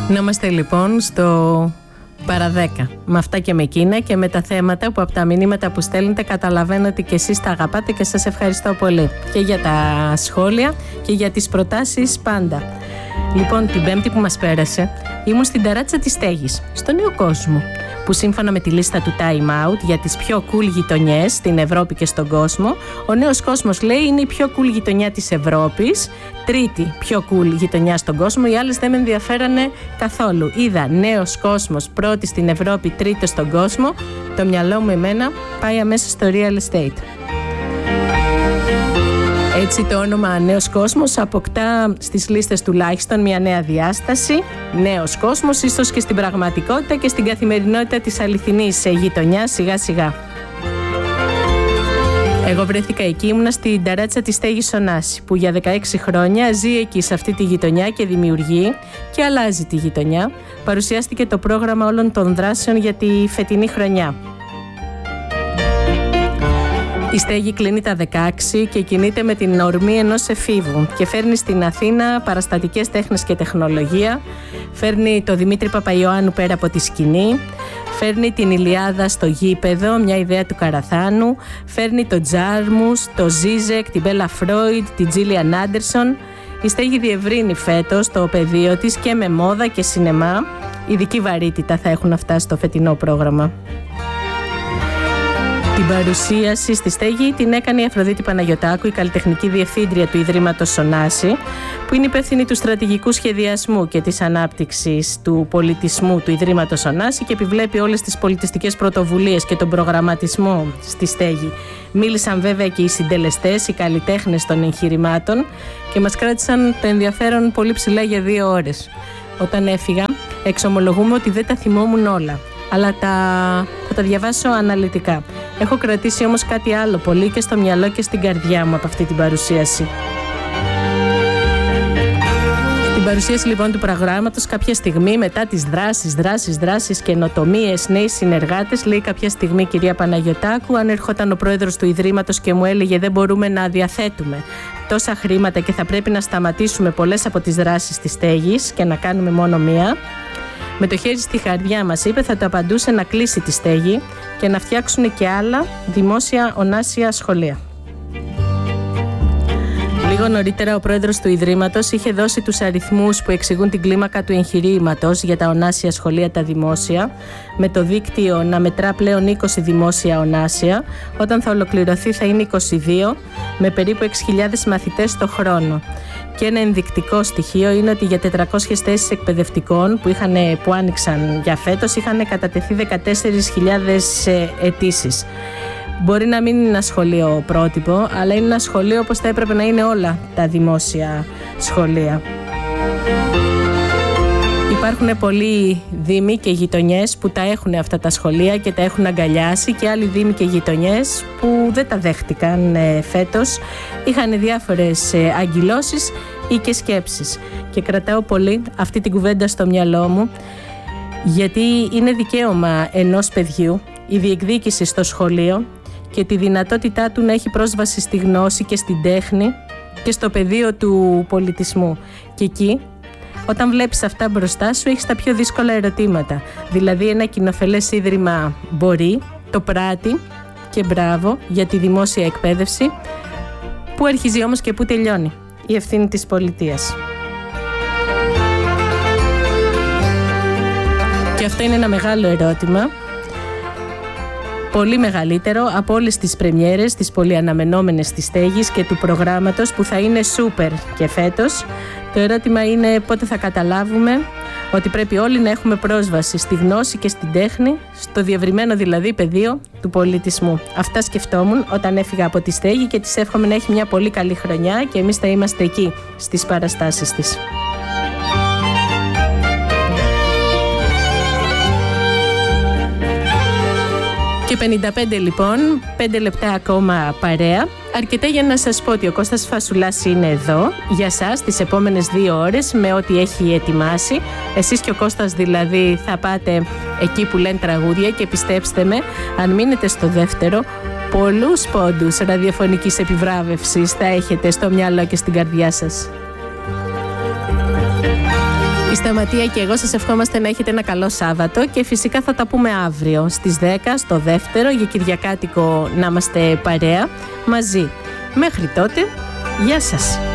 Να είμαστε λοιπόν στο παραδέκα. Με αυτά και με εκείνα και με τα θέματα που από τα μηνύματα που στέλνετε καταλαβαίνω ότι και εσείς τα αγαπάτε και σας ευχαριστώ πολύ. Και για τα σχόλια και για τις προτάσεις πάντα. Λοιπόν, την Πέμπτη που μας πέρασε ήμουν στην ταράτσα της Στέγης, στο Νέο Κόσμο, που σύμφωνα με τη λίστα του Time Out για τις πιο cool γειτονιές στην Ευρώπη και στον κόσμο, ο Νέος Κόσμος λέει είναι η πιο cool γειτονιά της Ευρώπης, τρίτη πιο cool γειτονιά στον κόσμο, οι άλλες δεν με ενδιαφέρανε καθόλου. Είδα Νέος Κόσμος πρώτη στην Ευρώπη, τρίτο στον κόσμο, το μυαλό μου εμένα πάει αμέσως στο real estate. Έτσι το όνομα Νέος Κόσμος αποκτά στις λίστες τουλάχιστον μια νέα διάσταση. Νέος Κόσμος, ίσως και στην πραγματικότητα και στην καθημερινότητα της αληθινής γειτονιάς σιγά σιγά. Εγώ βρέθηκα εκεί, ήμουνα στην ταράτσα της Στέγης Ωνάση, που για 16 χρόνια ζει εκεί σε αυτή τη γειτονιά και δημιουργεί και αλλάζει τη γειτονιά. Παρουσιάστηκε το πρόγραμμα όλων των δράσεων για τη φετινή χρονιά. Η Στέγη κλείνει τα 16 και κινείται με την ορμή ενός εφήβου και φέρνει στην Αθήνα παραστατικές τέχνες και τεχνολογία, φέρνει το Δημήτρη Παπαϊωάννου πέρα από τη σκηνή, φέρνει την Ηλιάδα στο γήπεδο, μια ιδέα του Καραθάνου, φέρνει το Τζάρμους, το Ζίζεκ, την Μπέλα Φρόιντ, την Τζίλιαν Άντερσον. Η Στέγη διευρύνει φέτος το πεδίο της και με μόδα και σινεμά. Ειδική βαρύτητα θα έχουν αυτά στο φετινό πρόγραμμα. Την παρουσίαση στη Στέγη την έκανε η Αφροδίτη Παναγιωτάκου, η καλλιτεχνική διευθύντρια του Ιδρύματος Ωνάση, που είναι υπεύθυνη του στρατηγικού σχεδιασμού και της ανάπτυξης του πολιτισμού του Ιδρύματος Ωνάση και επιβλέπει όλες τις πολιτιστικές πρωτοβουλίες και τον προγραμματισμό στη Στέγη. Μίλησαν βέβαια και οι συντελεστές, οι καλλιτέχνες των εγχειρημάτων και μας κράτησαν το ενδιαφέρον πολύ ψηλά για 2 ώρες. Όταν έφυγα, εξομολογούμε ότι δεν τα θυμόμουν όλα, αλλά θα τα διαβάσω αναλυτικά. Έχω κρατήσει όμως κάτι άλλο πολύ και στο μυαλό και στην καρδιά μου από αυτή την παρουσίαση. Στην παρουσίαση λοιπόν του προγράμματος, κάποια στιγμή μετά τις δράσεις, καινοτομίες, νέοι συνεργάτες, λέει κάποια στιγμή η κυρία Παναγιωτάκου, αν ερχόταν ο πρόεδρος του Ιδρύματος και μου έλεγε δεν μπορούμε να διαθέτουμε τόσα χρήματα και θα πρέπει να σταματήσουμε πολλές από τις δράσεις της Στέγης και να κάνουμε μόνο μία, με το χέρι στη καρδιά μας είπε θα το απαντούσε να κλείσει τη Στέγη και να φτιάξουν και άλλα δημόσια ωνάσια σχολεία. Λίγο νωρίτερα ο πρόεδρος του Ιδρύματος είχε δώσει τους αριθμούς που εξηγούν την κλίμακα του εγχειρήματος για τα ωνάσια σχολεία τα δημόσια, με το δίκτυο να μετρά πλέον 20 δημόσια ωνάσια, όταν θα ολοκληρωθεί θα είναι 22, με περίπου 6.000 μαθητές το χρόνο. Και ένα ενδεικτικό στοιχείο είναι ότι για 400 θέσεις εκπαιδευτικών που άνοιξαν για φέτος είχαν κατατεθεί 14.000 αιτήσεις. Μπορεί να μην είναι ένα σχολείο πρότυπο, αλλά είναι ένα σχολείο όπως θα έπρεπε να είναι όλα τα δημόσια σχολεία. Υπάρχουν πολλοί δήμοι και γειτονιές που τα έχουν αυτά τα σχολεία και τα έχουν αγκαλιάσει και άλλοι δήμοι και γειτονιές που δεν τα δέχτηκαν φέτος. Είχαν διάφορες αγκυλώσεις ή και σκέψεις. Και κρατάω πολύ αυτή την κουβέντα στο μυαλό μου, γιατί είναι δικαίωμα ενός παιδιού η διεκδίκηση στο σχολείο και τη δυνατότητά του να έχει πρόσβαση στη γνώση και στην τέχνη και στο πεδίο του πολιτισμού. Και εκεί, όταν βλέπεις αυτά μπροστά σου, έχεις τα πιο δύσκολα ερωτήματα. Δηλαδή ένα κοινοφελές ίδρυμα μπορεί, το πράττει και μπράβο για τη δημόσια εκπαίδευση, που αρχίζει όμως και που τελειώνει η ευθύνη της πολιτείας. Και αυτό είναι ένα μεγάλο ερώτημα, πολύ μεγαλύτερο από όλες τις πρεμιέρες, τις πολύ αναμενόμενες της Στέγης και του προγράμματος που θα είναι σούπερ και φέτος. Το ερώτημα είναι πότε θα καταλάβουμε ότι πρέπει όλοι να έχουμε πρόσβαση στη γνώση και στην τέχνη, στο διευρυμένο δηλαδή πεδίο του πολιτισμού. Αυτά σκεφτόμουν όταν έφυγα από τη Στέγη και της εύχομαι να έχει μια πολύ καλή χρονιά και εμείς θα είμαστε εκεί στις παραστάσεις της. Και 55 λοιπόν, 5 λεπτά ακόμα παρέα. Αρκετά για να σας πω ότι ο Κώστας Φασουλάς είναι εδώ για σας τις επόμενες 2 ώρες με ό,τι έχει ετοιμάσει. Εσείς και ο Κώστας δηλαδή θα πάτε εκεί που λένε τραγούδια και πιστέψτε με, αν μείνετε στο δεύτερο, πολλούς πόντους ραδιοφωνικής επιβράβευσης θα έχετε στο μυαλό και στην καρδιά σας. Η Σταματία και εγώ σας ευχόμαστε να έχετε ένα καλό Σάββατο και φυσικά θα τα πούμε αύριο στις 10 στο δεύτερο για Κυριακάτικο να είμαστε παρέα μαζί. Μέχρι τότε, γεια σας!